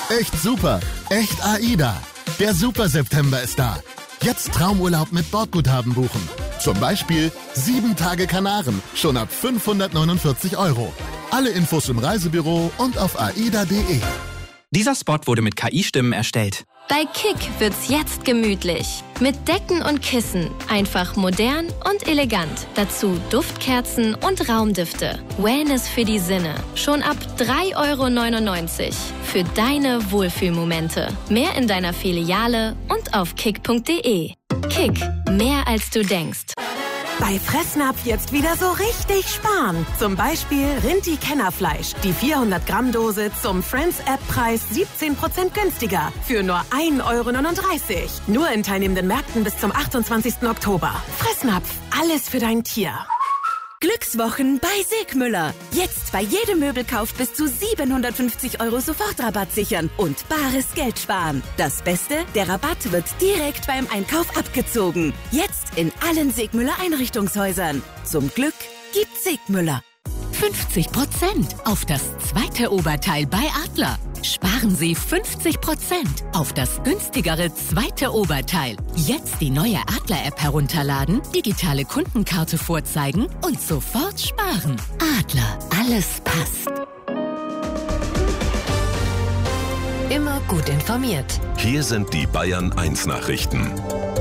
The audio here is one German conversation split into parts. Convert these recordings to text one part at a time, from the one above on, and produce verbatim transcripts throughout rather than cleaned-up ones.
Echt super. Echt AIDA. Der Super-September ist da. Jetzt Traumurlaub mit Bordguthaben buchen. Zum Beispiel sieben Tage Kanaren, schon ab fünfhundertneunundvierzig Euro. Alle Infos im Reisebüro und auf aida punkt de. Dieser Spot wurde mit K I-Stimmen erstellt. Bei Kick wird's jetzt gemütlich. Mit Decken und Kissen. Einfach modern und elegant. Dazu Duftkerzen und Raumdüfte. Wellness für die Sinne. Schon ab drei Euro neunundneunzig. Für deine Wohlfühlmomente. Mehr in deiner Filiale und auf kick punkt de. Kick. Mehr als du denkst. Bei Fressnapf jetzt wieder so richtig sparen. Zum Beispiel Rinti-Kennerfleisch. Die vierhundert Gramm Dose zum Friends-App-Preis siebzehn Prozent günstiger. Für nur ein Euro neununddreißig. Nur in teilnehmenden Märkten bis zum achtundzwanzigsten Oktober. Fressnapf. Alles für dein Tier. Glückswochen bei Sigmüller. Jetzt bei jedem Möbelkauf bis zu siebenhundertfünfzig Euro Sofortrabatt sichern und bares Geld sparen. Das Beste, der Rabatt wird direkt beim Einkauf abgezogen. Jetzt in allen Sigmüller Einrichtungshäusern. Zum Glück gibt's Sigmüller. fünfzig Prozent auf das zweite Oberteil bei Adler. Sparen Sie fünfzig Prozent auf das günstigere zweite Oberteil. Jetzt die neue Adler-App herunterladen, digitale Kundenkarte vorzeigen und sofort sparen. Adler, alles passt. Immer gut informiert. Hier sind die Bayern eins Nachrichten.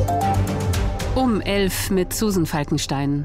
Um elf mit Susan Falkenstein.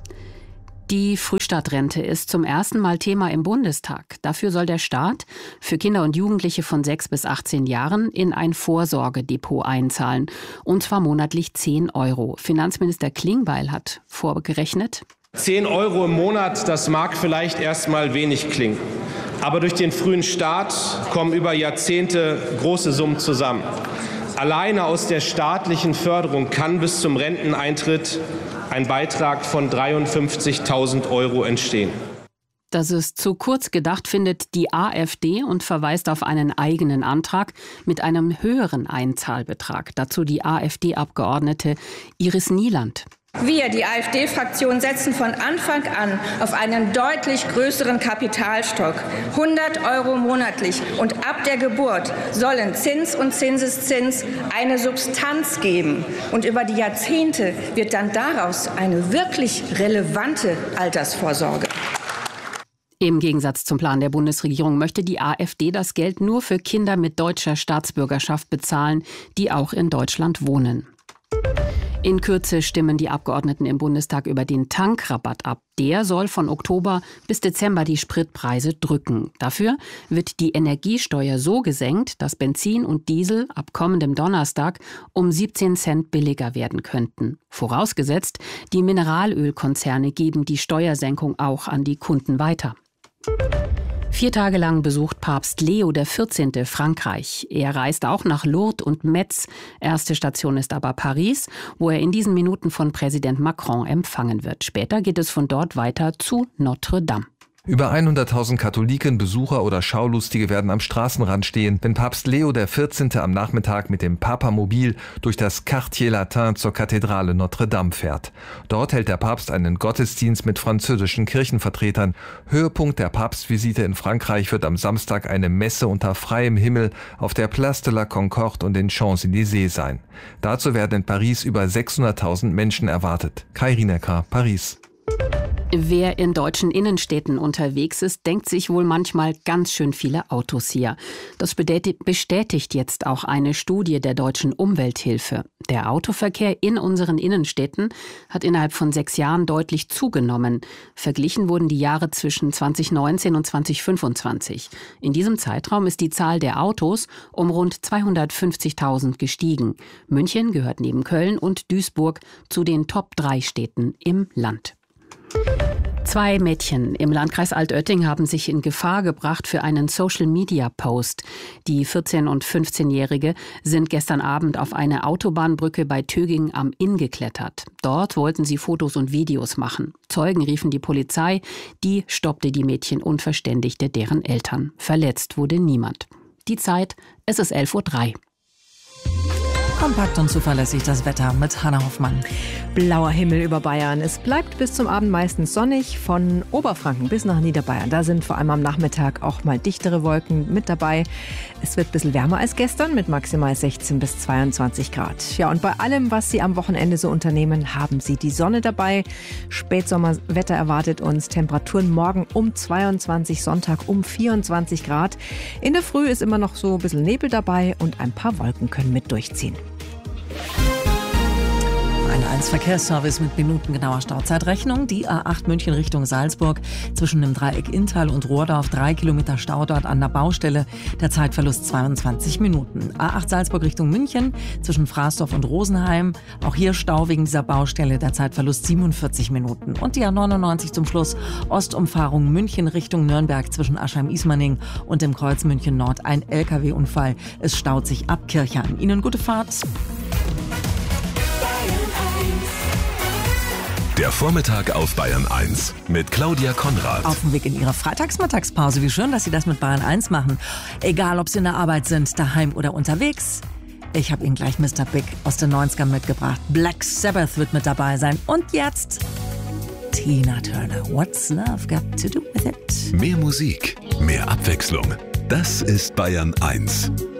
Die Frühstartrente ist zum ersten Mal Thema im Bundestag. Dafür soll der Staat für Kinder und Jugendliche von sechs bis achtzehn Jahren in ein Vorsorgedepot einzahlen. Und zwar monatlich zehn Euro. Finanzminister Klingbeil hat vorgerechnet. zehn Euro im Monat, das mag vielleicht erstmal wenig klingen. Aber durch den frühen Start kommen über Jahrzehnte große Summen zusammen. Alleine aus der staatlichen Förderung kann bis zum Renteneintritt ein Beitrag von dreiundfünfzigtausend Euro entstehen. Das ist zu kurz gedacht, findet die AfD und verweist auf einen eigenen Antrag mit einem höheren Einzahlbetrag. Dazu die AfD-Abgeordnete Iris Nieland. Wir, die AfD-Fraktion, setzen von Anfang an auf einen deutlich größeren Kapitalstock. hundert Euro monatlich und ab der Geburt sollen Zins und Zinseszins eine Substanz geben. Und über die Jahrzehnte wird dann daraus eine wirklich relevante Altersvorsorge. Im Gegensatz zum Plan der Bundesregierung möchte die AfD das Geld nur für Kinder mit deutscher Staatsbürgerschaft bezahlen, die auch in Deutschland wohnen. In Kürze stimmen die Abgeordneten im Bundestag über den Tankrabatt ab. Der soll von Oktober bis Dezember die Spritpreise drücken. Dafür wird die Energiesteuer so gesenkt, dass Benzin und Diesel ab kommendem Donnerstag um siebzehn Cent billiger werden könnten. Vorausgesetzt, die Mineralölkonzerne geben die Steuersenkung auch an die Kunden weiter. Vier Tage lang besucht Papst Leo der vierzehnte Frankreich. Er reist auch nach Lourdes und Metz. Erste Station ist aber Paris, wo er in diesen Minuten von Präsident Macron empfangen wird. Später geht es von dort weiter zu Notre Dame. Über hunderttausend Katholiken, Besucher oder Schaulustige werden am Straßenrand stehen, wenn Papst Leo der vierzehnte am Nachmittag mit dem Papamobil durch das Quartier Latin zur Kathedrale Notre Dame fährt. Dort hält der Papst einen Gottesdienst mit französischen Kirchenvertretern. Höhepunkt der Papstvisite in Frankreich wird am Samstag eine Messe unter freiem Himmel auf der Place de la Concorde und den Champs-Élysées sein. Dazu werden in Paris über sechshunderttausend Menschen erwartet. Kai Rinecker, Paris. Wer in deutschen Innenstädten unterwegs ist, denkt sich wohl manchmal ganz schön viele Autos hier. Das bestätigt jetzt auch eine Studie der Deutschen Umwelthilfe. Der Autoverkehr in unseren Innenstädten hat innerhalb von sechs Jahren deutlich zugenommen. Verglichen wurden die Jahre zwischen zweitausendneunzehn und zweitausendfünfundzwanzig. In diesem Zeitraum ist die Zahl der Autos um rund zweihundertfünfzigtausend gestiegen. München gehört neben Köln und Duisburg zu den Top drei Städten im Land. Zwei Mädchen im Landkreis Altötting haben sich in Gefahr gebracht für einen Social-Media-Post. Die vierzehn- und fünfzehnjährige sind gestern Abend auf eine Autobahnbrücke bei Töging am Inn geklettert. Dort wollten sie Fotos und Videos machen. Zeugen riefen die Polizei, die stoppte die Mädchen und verständigte deren Eltern. Verletzt wurde niemand. Die Zeit, es ist elf Uhr drei. Kompakt und zuverlässig das Wetter mit Hanna Hoffmann. Blauer Himmel über Bayern. Es bleibt bis zum Abend meistens sonnig. Von Oberfranken bis nach Niederbayern. Da sind vor allem am Nachmittag auch mal dichtere Wolken mit dabei. Es wird ein bisschen wärmer als gestern mit maximal sechzehn bis zweiundzwanzig Grad. Ja, und bei allem, was Sie am Wochenende so unternehmen, haben Sie die Sonne dabei. Spätsommerwetter erwartet uns. Temperaturen morgen um zweiundzwanzig, Sonntag um vierundzwanzig Grad. In der Früh ist immer noch so ein bisschen Nebel dabei und ein paar Wolken können mit durchziehen. eins Verkehrsservice mit minutengenauer Stauzeitrechnung. Die A acht München Richtung Salzburg zwischen dem Dreieck Inntal und Rohrdorf. Drei Kilometer Stau dort an der Baustelle. Der Zeitverlust zweiundzwanzig Minuten. A acht Salzburg Richtung München zwischen Fraßdorf und Rosenheim. Auch hier Stau wegen dieser Baustelle. Der Zeitverlust siebenundvierzig Minuten. Und die A neunundneunzig zum Schluss. Ostumfahrung München Richtung Nürnberg zwischen Aschheim-Ismaning und dem Kreuz München Nord. Ein L K W-Unfall. Es staut sich ab Kirchheim. Ihnen gute Fahrt. Der Vormittag auf Bayern eins mit Claudia Konrad. Auf dem Weg in Ihre Freitagsmittagspause. Wie schön, dass Sie das mit Bayern eins machen. Egal, ob Sie in der Arbeit sind, daheim oder unterwegs. Ich habe Ihnen gleich Mister Big aus den neunzigern mitgebracht. Black Sabbath wird mit dabei sein. Und jetzt Tina Turner. What's Love Got to Do With It? Mehr Musik, mehr Abwechslung. Das ist Bayern eins.